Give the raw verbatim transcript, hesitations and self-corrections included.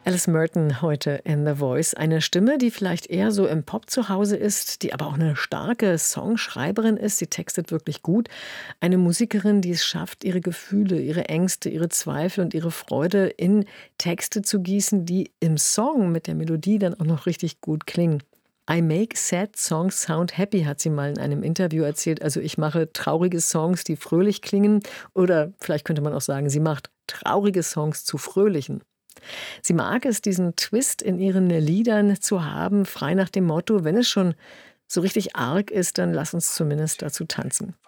Alice Merton heute in The Voice. Eine Stimme, die vielleicht eher so im Pop zu Hause ist, die aber auch eine starke Songschreiberin ist. Sie textet wirklich gut. Eine Musikerin, die es schafft, ihre Gefühle, ihre Ängste, ihre Zweifel und ihre Freude in Texte zu gießen, die im Song mit der Melodie dann auch noch richtig gut klingen. I make sad songs sound happy, hat sie mal in einem Interview erzählt. Also ich mache traurige Songs, die fröhlich klingen. Oder vielleicht könnte man auch sagen, sie macht traurige Songs zu fröhlichen. Sie mag es, diesen Twist in ihren Liedern zu haben, frei nach dem Motto, wenn es schon so richtig arg ist, dann lass uns zumindest dazu tanzen.